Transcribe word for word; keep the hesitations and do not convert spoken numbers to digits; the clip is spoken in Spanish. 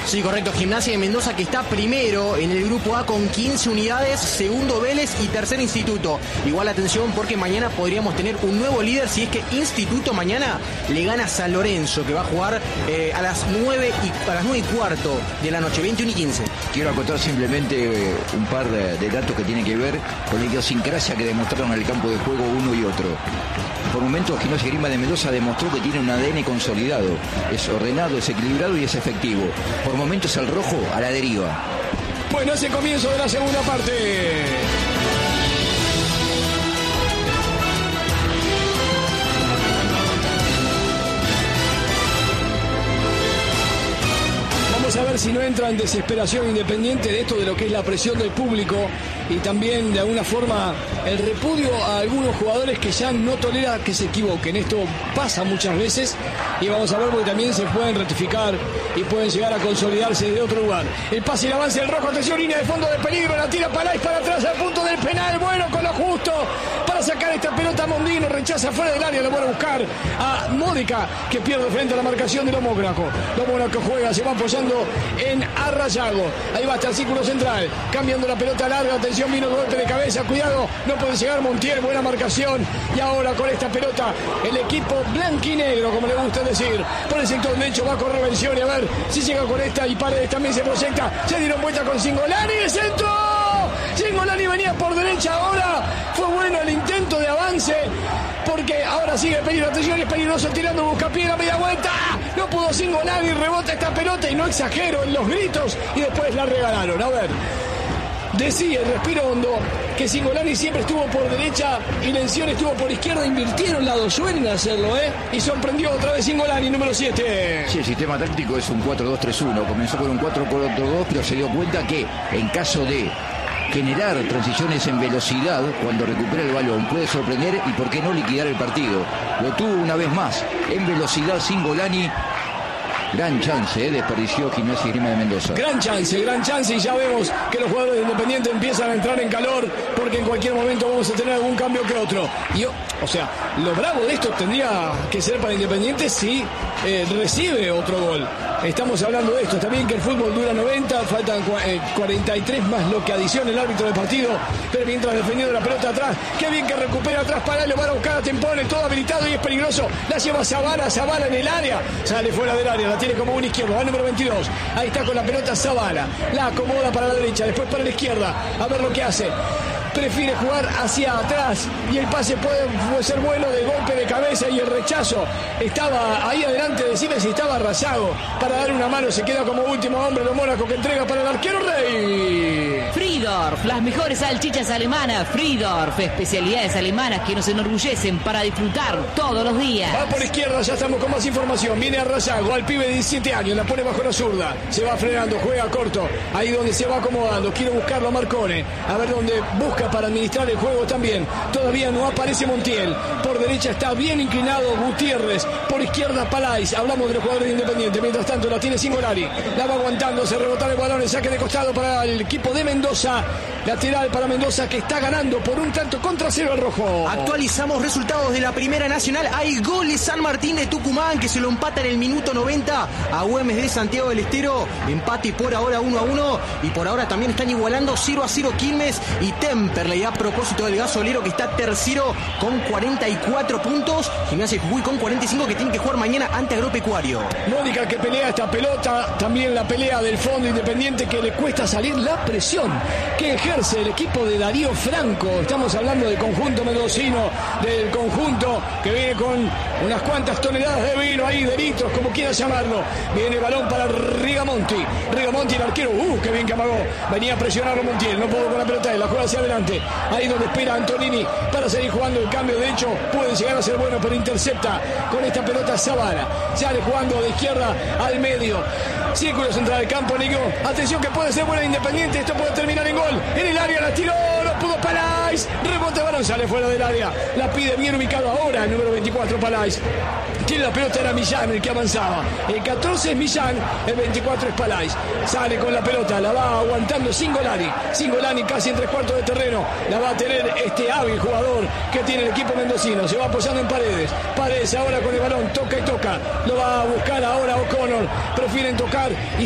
Sí, correcto. Gimnasia de Mendoza, que está primero en el grupo A con quince unidades, segundo Vélez y tercer Instituto. Igual atención porque mañana podríamos tener un nuevo líder si es que Instituto mañana le gana a San Lorenzo, que va a jugar eh, a las nueve y, a las nueve y cuarto de la noche, veintiuno y quince. Quiero acotar simplemente eh, un par de, de datos que tienen que ver con la idiosincrasia que demostraron en el campo de juego uno y otro. Por momentos, Gimnasia y Grima de Mendoza demostró que tiene un A D N consolidado. Es ordenado, es equilibrado y es efectivo. Por momentos el rojo a la deriva. Bueno, ese comienzo de la segunda parte. Vamos a ver si no entra en desesperación Independiente de esto de lo que es la presión del público y también de alguna forma el repudio a algunos jugadores que ya no tolera que se equivoquen. Esto pasa muchas veces y vamos a ver porque también se pueden rectificar y pueden llegar a consolidarse de otro lugar. El pase y el avance del rojo, atención, línea de fondo de peligro, la tira Palais para atrás al punto del penal, bueno, con lo justo para sacar esta pelota. Mondino rechaza fuera del área, lo van a buscar a Módica, que pierde frente a la marcación de los Mónaco. Los Mónaco juega, se va apoyando en Arrayago, ahí va hasta el círculo central, cambiando la pelota larga, atención, vino el golpe de cabeza, cuidado, no puede llegar Montiel, buena marcación, y ahora con esta pelota el equipo blanquinegro, como le gusta decir, por el sector derecho va a correr Benzioni, a ver si llega con esta, y Paredes también se proyecta, se dieron vuelta con Cingolani, el centro, Cingolani venía por derecha, ahora fue bueno el intento de avance, porque ahora sigue peligro, atención, es peligroso tirando buscapié la media vuelta, no pudo Cingolani, rebota esta pelota y no exagero en los gritos y después la regalaron. A ver, decía el respiro hondo que Cingolani siempre estuvo por derecha y Lencioni estuvo por izquierda, invirtieron lados, suelen hacerlo, ¿eh? Y sorprendió otra vez Cingolani, número siete. Sí, el sistema táctico es un cuatro dos tres uno, comenzó con un cuatro cuatro dos, pero se dio cuenta que en caso de generar transiciones en velocidad, cuando recupera el balón, puede sorprender y por qué no liquidar el partido. Lo tuvo una vez más, en velocidad Cingolani. Gran chance, eh, desperdició Gimnasia y Grima de Mendoza. Gran chance, gran chance y ya vemos que los jugadores de Independiente empiezan a entrar en calor porque en cualquier momento vamos a tener algún cambio que otro. Y, o sea, lo bravo de esto tendría que ser para Independiente si eh, recibe otro gol. Estamos hablando de esto, está bien que el fútbol dura noventa, faltan cuarenta y tres más lo que adiciona el árbitro del partido, pero mientras defendiendo la pelota atrás, qué bien que recupera atrás para lo van a buscar a Tempone, todo habilitado y es peligroso, la lleva Zavala, Zavala en el área, sale fuera del área, la tiene como un izquierdo, va el número veintidós, ahí está con la pelota Zavala, la acomoda para la derecha, después para la izquierda, a ver lo que hace. Prefiere jugar hacia atrás y el pase puede, puede ser bueno de golpe de cabeza y el rechazo estaba ahí adelante, decime si estaba Arrayago para dar una mano, se queda como último hombre los Mónaco que entrega para el arquero Rey. Friedorf, las mejores salchichas alemanas. Friedorf, especialidades alemanas que nos enorgullecen para disfrutar todos los días. Va por izquierda, ya estamos con más información, viene Arrayago, al pibe de diecisiete años, la pone bajo la zurda, se va frenando, juega corto, ahí donde se va acomodando, quiere buscarlo a Marcone, a ver dónde busca para administrar el juego también. Todavía no aparece Montiel. Por derecha está bien inclinado Gutiérrez. Por izquierda Palais. Hablamos de los jugadores de Independiente. Mientras tanto la tiene Cingolani. La va aguantando. Se rebota el balón. El saque de costado para el equipo de Mendoza. Lateral para Mendoza que está ganando por un tanto contra cero el rojo. Actualizamos resultados de la Primera Nacional. Hay goles San Martín de Tucumán que se lo empata en el minuto noventa a Güemes de Santiago del Estero. Empate por ahora uno a uno. Y por ahora también están igualando cero a cero Quilmes y Temperley. A propósito del gasolero que está tercero con cuarenta y cuatro puntos. Gimnasia de Jujuy con cuarenta y cinco que tiene que jugar mañana ante Agropecuario. Mónica que pelea esta pelota. También la pelea del fondo Independiente que le cuesta salir la presión que ejerce el equipo de Darío Franco. Estamos hablando del conjunto mendocino, del conjunto que viene con unas cuantas toneladas de vino ahí, de litros, como quieras llamarlo. Viene el balón para Rigamonti. Rigamonti, el arquero, uh, qué bien que amagó. Venía a presionar a Montiel, no pudo con la pelota, la juega hacia adelante. Ahí donde espera Antonini para seguir jugando el cambio de hecho. Puede llegar a ser bueno, pero intercepta con esta pelota Zavala. Sale jugando de izquierda al medio. Círculo central del campo, Nico. Atención que puede ser buena Independiente. Esto puede terminar en gol. En el área la tiró. No pudo Palais. Rebote balón. Sale fuera del área. La pide bien ubicado ahora el número veinticuatro Palais. Tiene la pelota, era Millán el que avanzaba. El catorce es Millán. El veinticuatro es Palais. Sale con la pelota. La va aguantando Cingolani. Cingolani casi en tres cuartos de terreno. La va a tener este hábil jugador que tiene el equipo mendocino. Se va apoyando en Paredes. Paredes ahora con el balón. Toca y toca. Lo va a buscar ahora O'Connor. Prefieren tocar y